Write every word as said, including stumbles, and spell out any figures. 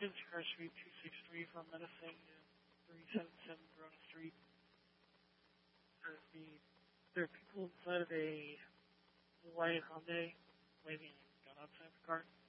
Business Car Street, two six three from Menacing, three seven seven Verona Street. There's the, there are people inside of a white Hyundai waving a gun outside the car.